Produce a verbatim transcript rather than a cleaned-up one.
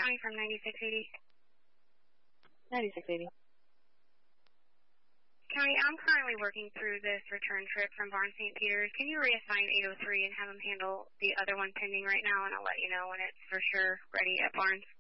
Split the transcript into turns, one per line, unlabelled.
County from ninety-six eighty.
ninety-six eighty.
County, I'm currently working through this return trip from Barnes Saint Peter's. Can you reassign eight oh three and have them handle the other one pending right now, and I'll let you know when it's for sure ready at Barnes?